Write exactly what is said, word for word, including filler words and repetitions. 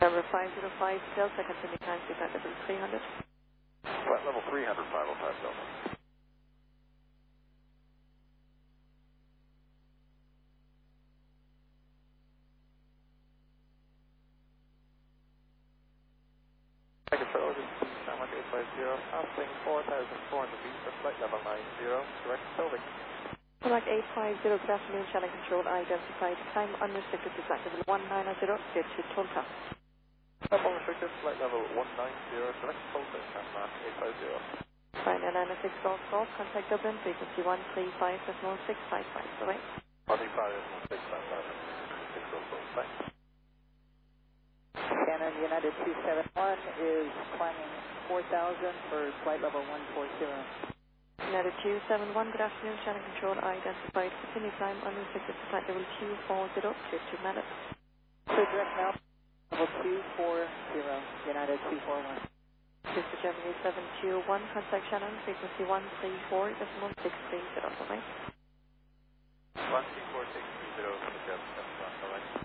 Number five zero five Delta, continue climb to flight level three hundred. Flight level three hundred, five oh five Delta. Control, this is Samak eight five zero, passing four thousand four hundred feet for flight level nine zero, direct Stovik. Samak eight five zero, good afternoon, channel control, identified, climb unrestricted to flight level one nine zero, clear to Tulsa. Climb unrestricted, flight level one nine zero, direct Tulsa, Samak eight five zero. Fine, and nine six golf golf, contact Dublin, frequency one three five decimal six five five, alright? one three five decimal six five five, six golf golf, thanks. Canon United two seven one is climbing four thousand for flight level one four zero. United two seven one, good afternoon, channel control, identified, continue climb unrestricted to flight level two four zero, clear to Mallet. So direct now, level two four zero, United two four one. This is Germany seven two one, contact Shannon, frequency one three four decimal six three zero, alright? one three four six three zero, Germany seven one, alright?